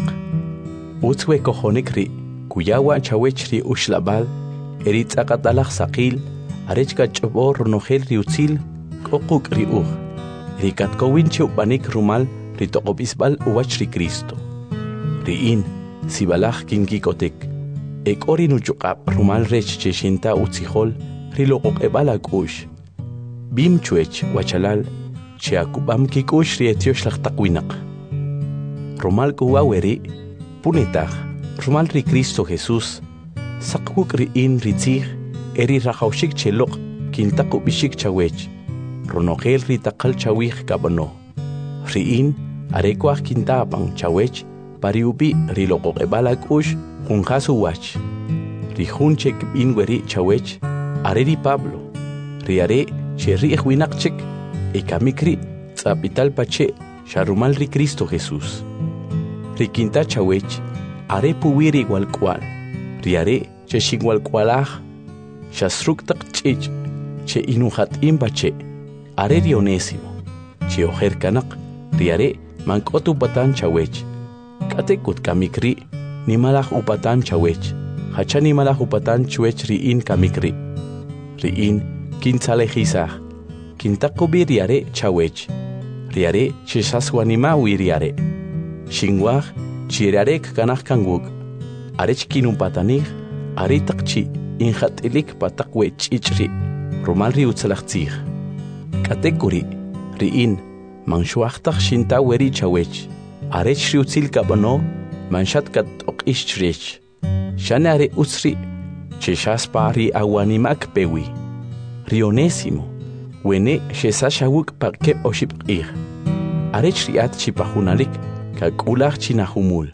Utzwe kohonik ri kuyawa chawech ri ushlabal erit aqatalaq saqil arechka chobor nogel ri utzil qoquk ri ug. Rikat kowin chupanik rumal ri toqobisbal uwach ri Cristo. Riin sibalaj kinkikotek ekori nuchuqab rumal rech cheshinta utzihol ri loqoq ebala kush. Bim chuech wachalal cheakubam kikush ri etiosh laqtaqwinaq. Rumal kuwaweri punetaq rumal ri Cristo Jesus saquk riin ritzig eri rajawshik cheloq kintaqu bishik chawech. Ronogel ri taqal chawij kabano. Riin arekwaj kintapang chawech pariubi ri loqoq ebala kush junjasu wach. Ri junchek binweri chawech areri Pablo. Ri are che ri ejwinaqchek ekamikri tzapital pache sharumal ri Cristo Jesus. Ri kinta chawech are puwiri walkwal. Ri are che shingwalkwalaj shasruktaq chich che inuhat imbache. Are ri Onésimo che ojer kanak ri are mankotu patan chawech. Katekut kamikri nimalaj upatan chawech. Hacha nimalaj upatan chuech riin kamikri. Riin kintzalejizaj. Kintakubi ri are chawech. Ri are chesaswanimawi ri are. Shingwaj chirarek kanak kangwuk. Arech kinumpatanij are takchi injatilik patakwe chichri. Rumal ri utzalajtzij. Katekuri riin manshuachtaj shinta weri chawech. Arech ri utzil kabano manshat kat oqishrech. Shane are utzri cheshaspa ri awanimak pewi. Ri Onésimo wene shesashawuk pakep oshipqij. Arech riat chipajunalik kakulaj chinahumul.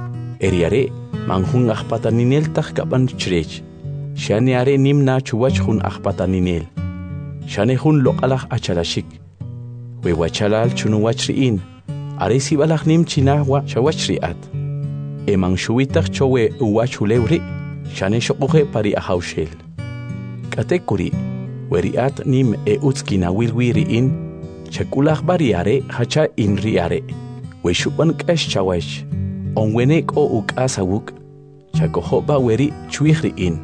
Eriare manjun ajpatanineltaj kaban chrech. Shane are nimna chuwach jun ajpataninel. Shane jun loqalaj achalashik. Wewachalal chunuwach riin. Are sibalaj nim chinahwa chawach riat. Eman shuwitaj chowe uwachulewri. Shane shoqoje pari ahawshel. Katekuri weriat nim utzkinawilwi riin. Chakulaj bariare hacha inriare. Weshupan kash chawach. Onwenek o ukasawuk. Chakohoba weri chuij riin.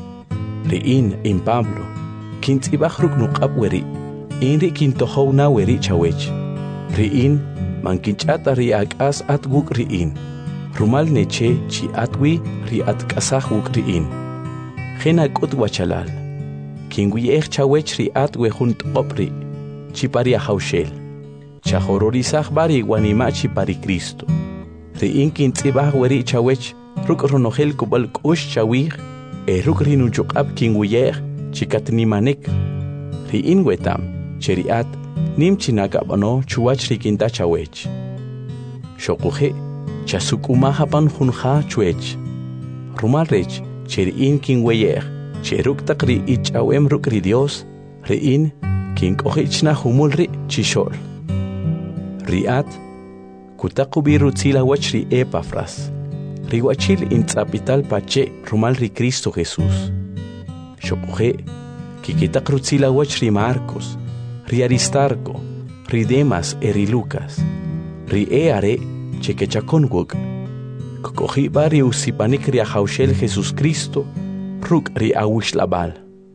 Riin in Pablo. Kintzibaj ruknuqab weri. Inri kintohowna weri chawech. Riin mankinchata ri akas atguk riin. Rumal neche chi atwi ri atkasaj wuk riin. Jena kut wachalal. Kinguiej chawech ri atwe junt opri. Chipari ahawshel. Chahororizaj bari wanima chipari Cristo. Riin kintzibaj weri chawech ruk ronogel kubal kush chawij. Ruk rinuchuqab kinguiej chikatnimanek. Riin wetam cheriat nim chinakabano chuwach rikinta chawech. Shokuje chasukumahapan junja chuech. Rumal rech cheriin kinweyej cheruk takri ichawem ruk ri Dios. Riin kinkojichna humulri chishol. Riat kutakubi rutzila wach ri Epafras. Riwachil intzapital pache rumal ri Cristo Jesus. Shokuje kikitak rutzila wach ri Marcos. Ri Aristarco, ri Demas eri Lucas. Ri eare chekechakonwuk. Kokojiba ri usipanik ri ahawshel Jesus Cristo. Ruk ri awishlabal.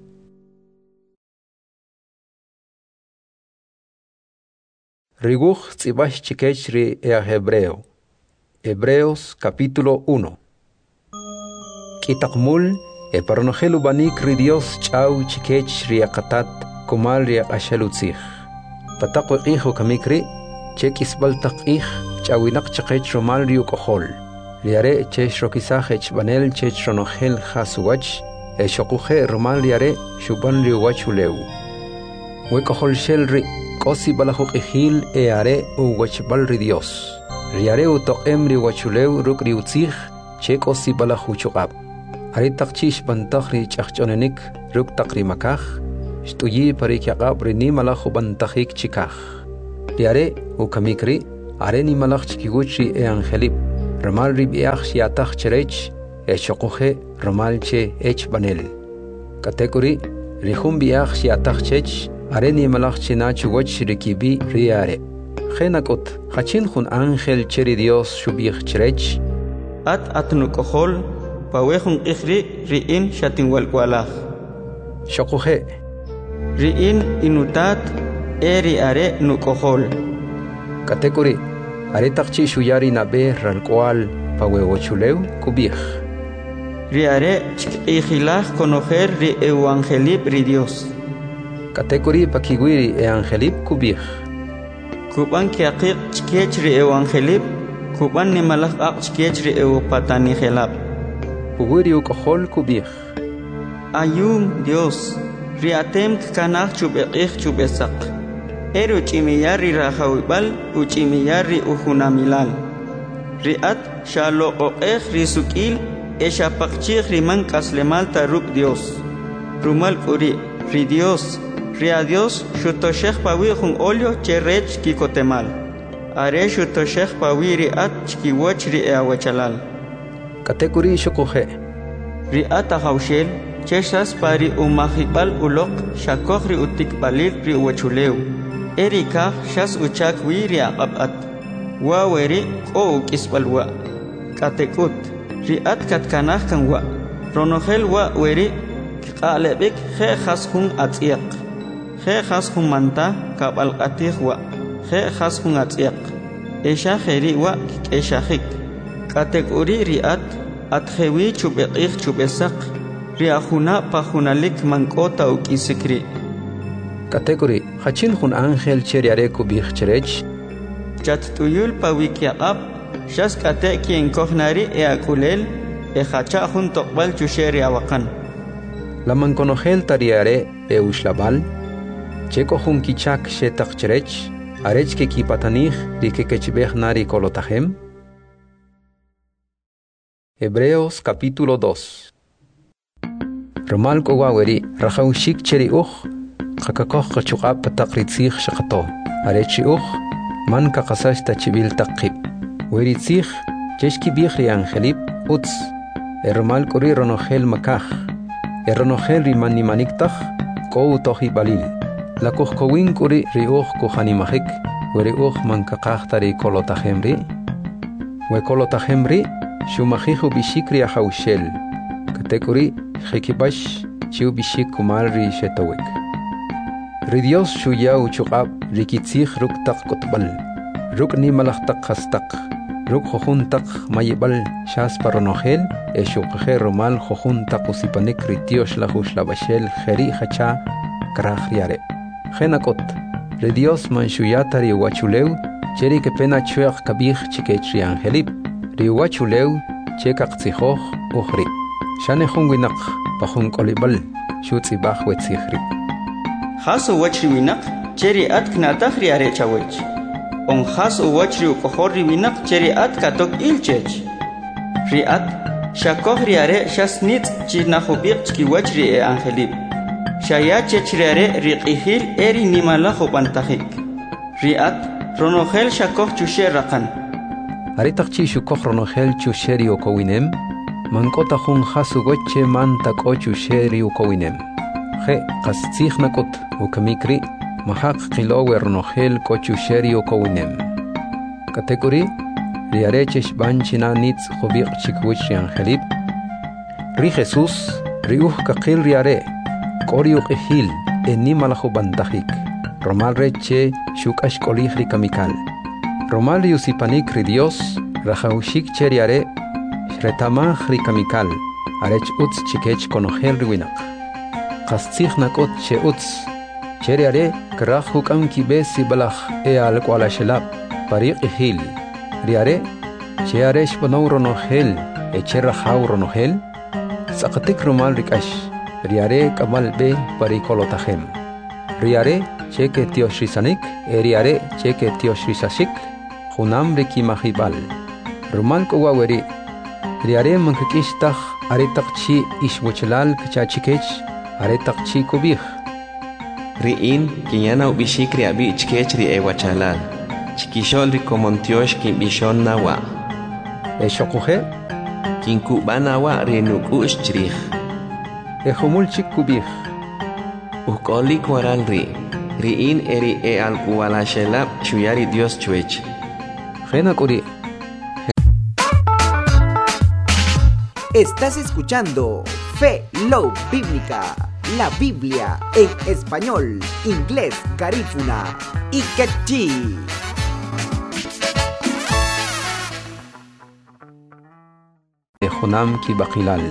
Riguj tzibaj chikech ri Hebreo. Hebreos capítulo 1. Kitakmul paronogelu banik ri Dios chau chikech ri akatat kumal ri ashalutzij. Patakwe ijo kamikri chekis baltakij chawinak chakech romal ri ukohol. Riare chech rokisaj banel chech ronogel hasuwach shokuje romal riare shuban ri wachuleu. Wekohol shel ri kosi balajuk ijil are uwachbal ri Dios. Riare utoqem ri wachuleu ruk ri utzij chekosi balajuchukab. Aritak chish bantaj ri chachchonenik ruk takri makaj. Shtuyi parikyaqab ri ni malajo bantajik chikaj. Riare ukamikri are ni malach chikiguchi e angelip Romal ribiach shiatach cherech e chokoje romal che ech banel Katekuri rihum biach shiatach chech are ni malach chinachu wach rikibi riare Genakot hachin hun ángel cheri Dios shubich cherech atnukohol pawehun ikhri riin shatinwalkwalach Chokoje riin inutat eri are nukohol Katekuri are takchi shuyari nabe ralkwal pawewochuleu kubich riare chikilach conocer ri evangelip ri Dios Katekuri pakiguiri e angelip kubich kuban kiaqik chikech ri evangelip kuban ni malach aq chikech ri ewapatani gelap Puguri ukohol kubich ayum Dios riatem kanach chubekich chubesak Eru chimiyari rahawibal uchimiyari uhunamilal Riat shalo oqech risukil eshapakchich riman kaslemal taruk Dios Rumal kuri ri Dios ria Dios shutoshech pawi jun olio cherech kikotemal Are shutoshech pawi riat chkiwoch ri eawachalal Katekuri shokoje Riat ahawshel cheshas pari umahibal ulok shakoch ri utikbalil ri uwachuleu Erika shas uchak wiria abat waweri o kisbalwa katekut riat katkanah kanwa ronohel wa weri qalebik khe khashun atiq khe khashun manta kabal atih wa khe khashun atiq esha kheri wa eshahik katekuri riat atkhewi chubeqih chubesak riahuna pahunalik mankota ukisikri Katekuri hachin hun ángel cheriare kubich cherech Chat tuyul pawikiaqab shas kate quien kohnari e akulel e hacha hun tokbal chusheri awakan La manconogel tariare e ushlabal Cheko hun kichak shetak cherech Arech ke kipatanich di que kechbech nari kolotahem Hebreos capítulo 2 Romal kogaweri rachaushik cheri Qakakoh qachuqab pataqritzih shaqato arechi man kaqasash tachibil taqib weritzih cheshki bihri angelip uts ermal kuri ronogel makaj ronogel rimani maniktah ko tohi balil la kohkowin kuri riuh kohanimahik weri man kaqahtari kolotahemri we kolotahemri shumahihu bishikri ahaushel katekuri khikibash chiu bishik kumalri shetowek Ri Dios shuyau chuqab rikitzih ruk taq kotbal ruk ni malach taq khastaq ruk khohun taq mayibal shas paronogel e shuqhe romal khohun taq usipanik ritios la labashel kheri khacha krahriare khenakot Ri Dios man shuyatari wachuleu cheri ke pena chuaq kabih chikechri angelip ri wachuleu chekaqtzihoj ukhri shane khungwinak pahun kolibal shutzibah wetzihri Hasu wachri winak cheri at knatah riare chawech On hasu wachri ukohori winak cheri at katok ilchech Riat shakoh riare shasnit chinahubik chki wachri e angelip Shaya chechriare riqihil eri nimala hopantahik Riat ronohel shakoh chushe rakan Aritakchi shukoh ronohel chusheri okowinem Mankota hun hasu goche man tako chusheri okowinem He qastzih nakot ukamikri mahaq qilowe ronogel kochusheri okowinem Katekuri riarechesh banchina nitz khobiq chikwish angelip Ri Jesus riuh kaqil riare koriuq ihil enimalajo bantahik Romal reche shukash kolihri kamikal Romal yusipanik ri Dios rajaushik cheriare shretamah ri kamikal arech utz chikech konogel riwinak Qastzih nakot che utz cheriare krah hukam kibesi balach e alkwala shelab pariq ihil riare chearesh bonauronogel e cherrahauronogel saqatik romal rikash riare kamal be parikolotahem riare cheke tiosrisanik e riare cheke tiosrisashik junam rikimahibal romal kowaweri riare mankakishtah aritaqchi ishwachalal kachachikech aretaqchi kubih Riin kinyana ubishikri abi ichkechri ewachalal. Chikishol rikomontiosh kimbishon nawa. Eshokuje, Kinkubanawa renukush chrij. ejumulchik kubij, Ukolik waral ri. Riin eri alkuwalashelab chuyari Dios chuech. Genakuri, Estás escuchando Fe Love Bíblica, la Biblia en español, inglés, garífuna y quechí. Ejunam ki bakilal.